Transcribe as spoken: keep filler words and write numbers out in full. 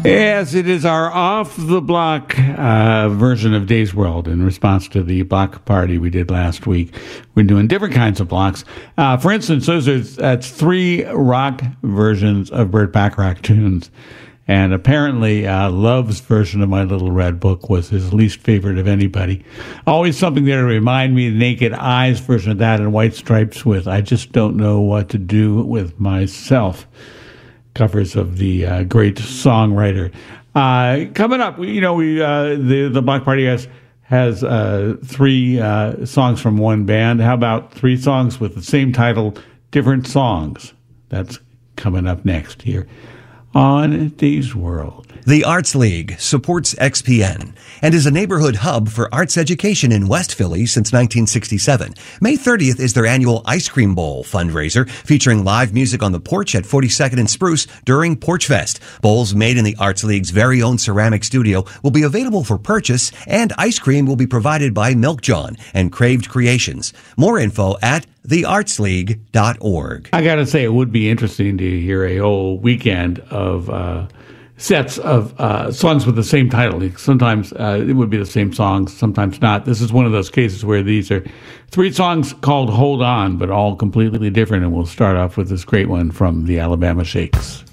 Yes, it is our off-the-block uh, version of Days World in response to the block party we did last week. We're doing different kinds of blocks. Uh, for instance, those are that's three rock versions of Burt Bacharach tunes. And apparently, uh, Love's version of My Little Red Book was his least favorite of anybody. Always something there to remind me, the Naked Eyes version of that and White Stripes with I Just Don't Know What to Do with Myself. Covers of the uh, great songwriter. Uh, coming up, you know, we uh, the the block party has has uh, three uh, songs from one band. How about three songs with the same title, different songs? That's coming up next here on Days World. The Arts League supports X P N and is a neighborhood hub for arts education in West Philly since nineteen sixty-seven. May thirtieth is their annual Ice Cream Bowl fundraiser featuring live music on the porch at forty-second and Spruce during Porch Fest. Bowls made in the Arts League's very own ceramic studio will be available for purchase, and ice cream will be provided by Milk John and Craved Creations. More info at the arts league dot org. I got to say, it would be interesting to hear a whole weekend of uh, sets of uh, songs with the same title. Sometimes uh, it would be the same songs, sometimes not. This is one of those cases where these are three songs called Hold On, but all completely different. And we'll start off with this great one from the Alabama Shakes.